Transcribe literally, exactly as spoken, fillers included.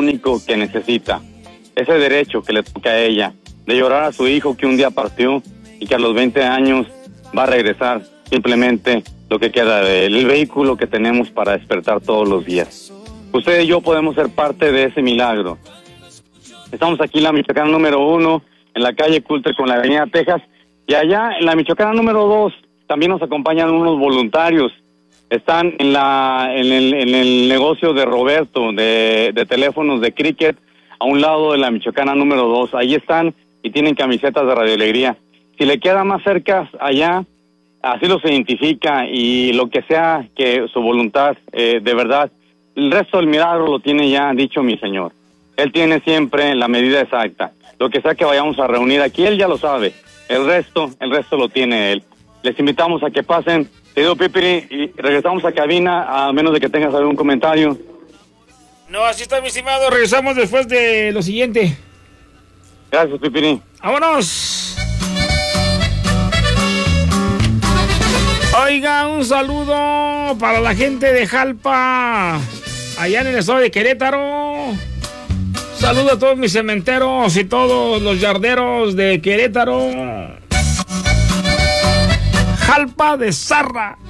único que necesita. Ese derecho que le toca a ella, de llorar a su hijo que un día partió y que a los veinte años va a regresar simplemente lo que queda de él, el vehículo que tenemos para despertar todos los días. Usted y yo podemos ser parte de ese milagro. Estamos aquí en la Michoacana número uno, en la calle Cultre con la avenida Texas, y allá en la Michoacana número dos también nos acompañan unos voluntarios. Están en la en el, en el negocio de Roberto, de, de teléfonos de Cricket, a un lado de la Michoacana número dos. Ahí están y tienen camisetas de Radio Alegría. Si le queda más cerca allá, así los identifica y lo que sea que su voluntad, eh, de verdad, el resto del milagro lo tiene ya dicho mi Señor. Él tiene siempre la medida exacta. Lo que sea que vayamos a reunir aquí, Él ya lo sabe. El resto, el resto lo tiene Él. Les invitamos a que pasen, querido Pipiri, y regresamos a cabina, a menos de que tengas algún comentario. No, así está, mi estimado. Regresamos después de lo siguiente. Gracias, Pipiri. ¡Vámonos! Oiga, un saludo para la gente de Jalpa, allá en el estado de Querétaro. Saludo a todos mis cementeros y todos los yarderos de Querétaro. Jalpa de Zarra.